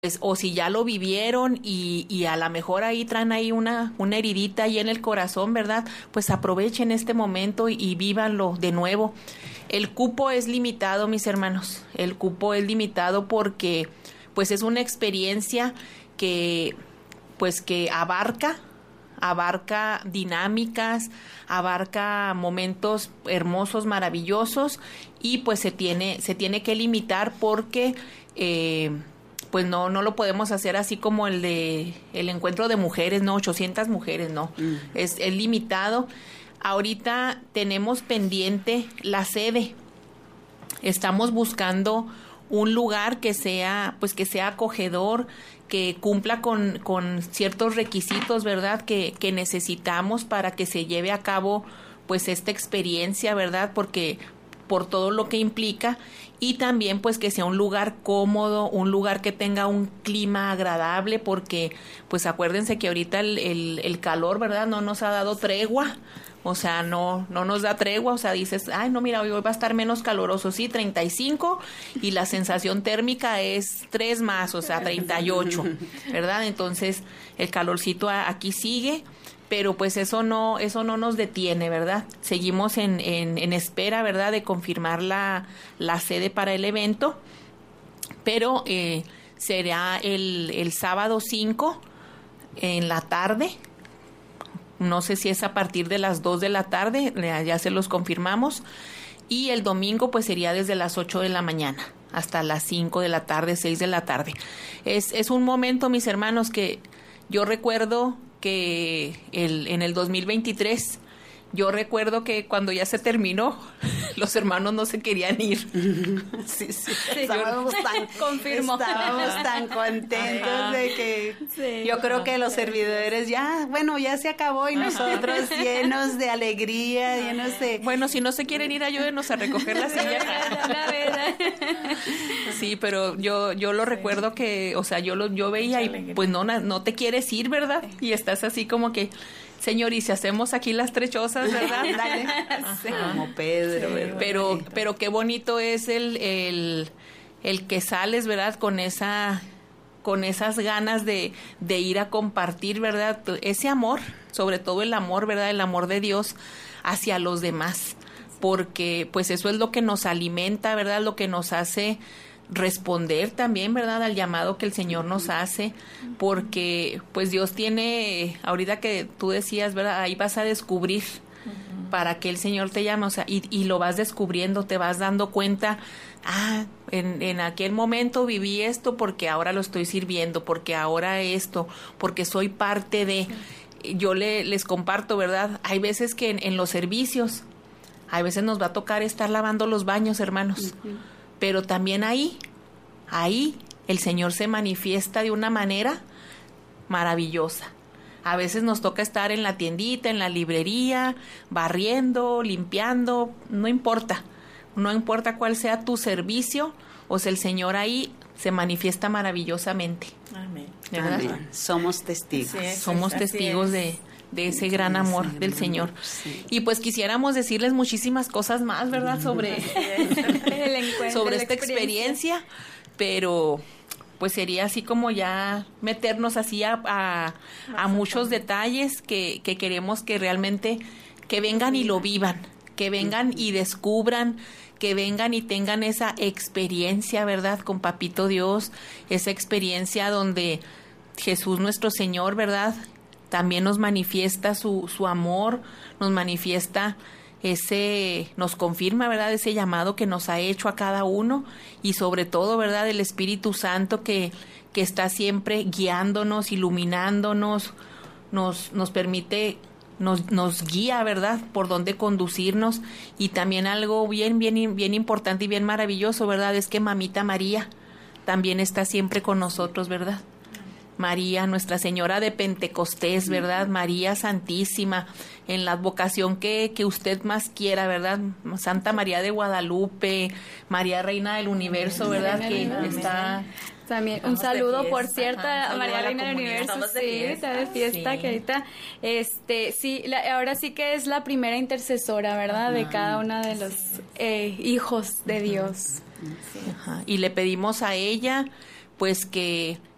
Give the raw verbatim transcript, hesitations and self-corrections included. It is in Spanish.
pues, o si ya lo vivieron y, y a lo mejor ahí traen ahí una, una heridita ahí en el corazón, ¿verdad? Pues aprovechen este momento y, y vívanlo de nuevo. El cupo es limitado, mis hermanos. El cupo es limitado porque pues es una experiencia que pues que abarca abarca dinámicas, abarca momentos hermosos, maravillosos, y pues se tiene se tiene que limitar porque eh, pues no no lo podemos hacer así como el de el encuentro de mujeres, no, ochocientas mujeres, no, mm. es, es limitado. Ahorita tenemos pendiente la sede. Estamos buscando un lugar que sea, pues que sea acogedor, que cumpla con, con ciertos requisitos, ¿verdad? Que, que necesitamos para que se lleve a cabo, pues, esta experiencia, ¿verdad? Porque por todo lo que implica, y también pues que sea un lugar cómodo, un lugar que tenga un clima agradable, porque pues acuérdense que ahorita el, el, el calor, ¿verdad? No nos ha dado tregua, o sea, no no nos da tregua, o sea, dices, ay, no, mira, hoy va a estar menos caloroso, sí, treinta y cinco, y la sensación térmica es tres más, o sea, treinta y ocho, ¿verdad? Entonces, el calorcito aquí sigue, pero pues eso no eso no nos detiene, ¿verdad? Seguimos en, en, en espera, ¿verdad?, de confirmar la, la sede para el evento, pero eh, será el, el sábado cinco en la tarde. No sé si es a partir de las dos de la tarde, ya se los confirmamos, y el domingo pues sería desde las ocho de la mañana hasta las cinco de la tarde, seis de la tarde. Es, es un momento, mis hermanos, que yo recuerdo que el, en el dos mil veintitrés, yo recuerdo que cuando ya se terminó, los hermanos no se querían ir. Sí, sí. Estábamos tan, Confirmo. Estábamos tan contentos. Ajá. De que sí. Yo creo que los servidores ya, bueno, ya se acabó y nosotros llenos de alegría, llenos de... Bueno, si no se quieren ir, ayúdenos a recoger la silla. Sí, pero yo yo lo recuerdo que, o sea, yo lo yo veía y pues no, no te quieres ir, ¿verdad? Y estás así como que... Señor, y si hacemos aquí las tres chozas, ¿verdad? Dale. Sí, como Pedro. Sí, pero, pero qué bonito es el, el, el que sales, ¿verdad? Con esa, con esas ganas de, de ir a compartir, ¿verdad? Ese amor, sobre todo el amor, ¿verdad? El amor de Dios hacia los demás. Porque, pues, eso es lo que nos alimenta, ¿verdad? Lo que nos hace responder también, ¿verdad?, al llamado que el Señor nos hace, porque pues Dios tiene, ahorita que tú decías, ¿verdad?, ahí vas a descubrir uh-huh. para qué el Señor te llama, o sea, y, y lo vas descubriendo, te vas dando cuenta, ah, en, en aquel momento viví esto porque ahora lo estoy sirviendo, porque ahora esto, porque soy parte de, uh-huh. yo le, les comparto, ¿verdad?, hay veces que en, en los servicios, hay veces nos va a tocar estar lavando los baños, hermanos, uh-huh. pero también ahí, ahí el Señor se manifiesta de una manera maravillosa. A veces nos toca estar en la tiendita, en la librería, barriendo, limpiando, no importa, no importa cuál sea tu servicio, o sea, el Señor ahí se manifiesta maravillosamente. Amén. ¿Verdad? Amén. Somos testigos. Es, Somos testigos de... de ese gran amor sí, del Señor. Sí. Y pues quisiéramos decirles muchísimas cosas más, ¿verdad?, sobre, el encuentro, sobre esta experiencia. experiencia, pero pues sería así como ya meternos así a, a, a muchos detalles que, que queremos que realmente que vengan y lo vivan, que vengan y descubran, que vengan y tengan esa experiencia, ¿verdad?, con Papito Dios, esa experiencia donde Jesús nuestro Señor, ¿verdad?, también nos manifiesta su, su amor, nos manifiesta ese, nos confirma, ¿verdad?, ese llamado que nos ha hecho a cada uno, y sobre todo, ¿verdad?, el Espíritu Santo que, que está siempre guiándonos, iluminándonos, nos, nos permite, nos, nos guía, ¿verdad?, por dónde conducirnos. Y también algo bien, bien, bien importante y bien maravilloso, ¿verdad?, es que Mamita María también está siempre con nosotros, ¿verdad? María, Nuestra Señora de Pentecostés, ¿verdad? María Santísima, en la advocación que, que usted más quiera, ¿verdad? Santa María de Guadalupe, María Reina del Universo, ¿verdad? Que está... También un saludo, por cierto, a María Reina del Universo, sí, está de fiesta, que ahorita, este, sí, la, ahora sí que es la primera intercesora, ¿verdad?, Ajá. de cada uno de los eh, hijos de Dios. Ajá. Y le pedimos a ella, pues, que